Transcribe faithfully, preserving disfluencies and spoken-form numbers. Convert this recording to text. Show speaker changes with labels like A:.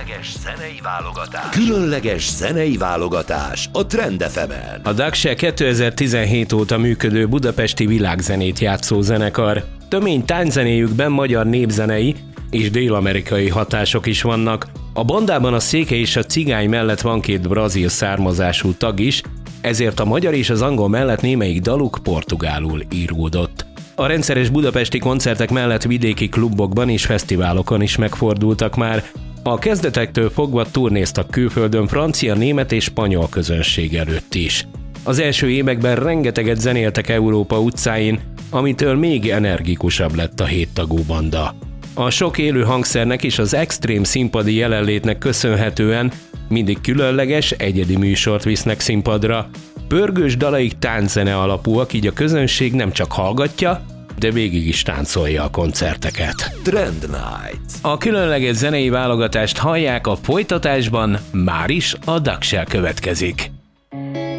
A: Különleges zenei válogatás. Különleges zenei válogatás a Trend ef emen.
B: A Daxe kétezer-tizenhét óta működő budapesti világzenét játszó zenekar. Tömény tánczenéjükben magyar népzenei és dél-amerikai hatások is vannak. A bandában a székely és a cigány mellett van két brazil származású tag is, ezért a magyar és az angol mellett némelyik daluk portugálul íródott. A rendszeres budapesti koncertek mellett vidéki klubokban és fesztiválokon is megfordultak már. A kezdetektől fogva turnéztak külföldön francia, német és spanyol közönség előtt is. Az első években rengeteget zenéltek Európa utcáin, amitől még energikusabb lett a héttagú banda. A sok élő hangszernek és az extrém színpadi jelenlétnek köszönhetően mindig különleges, egyedi műsort visznek színpadra. Pörgős dalaik tánczene alapúak, így a közönség nem csak hallgatja, de végig is táncolja a koncerteket.
A: Trend Nights.
B: A különleges zenei válogatást hallják, a folytatásban már is a Daxe következik.